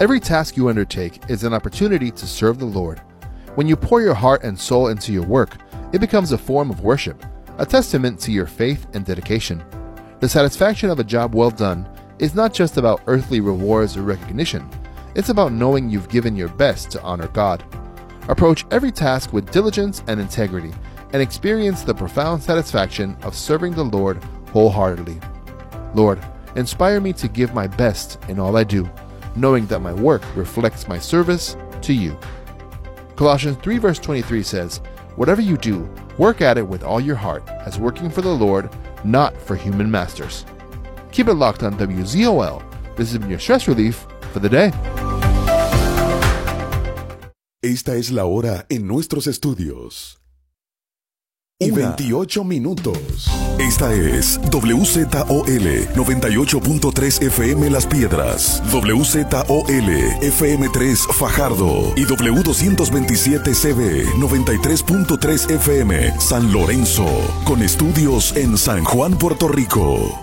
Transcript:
Every task you undertake is an opportunity to serve the Lord. When you pour your heart and soul into your work, it becomes a form of worship, a testament to your faith and dedication. The satisfaction of a job well done is not just about earthly rewards or recognition. It's about knowing you've given your best to honor God. Approach every task with diligence and integrity, and experience the profound satisfaction of serving the Lord wholeheartedly. Lord, inspire me to give my best in all I do, knowing that my work reflects my service to you. Colossians 3 verse 23 says, "Whatever you do, work at it with all your heart, as working for the Lord, not for human masters." Keep it locked on WZOL. This has been your stress relief for the day. Esta es la hora en nuestros estudios. Y 28 minutos. Esta es WZOL 98.3 FM Las Piedras, WZOL FM3 Fajardo y W227 CB 93.3 FM San Lorenzo, con estudios en San Juan, Puerto Rico.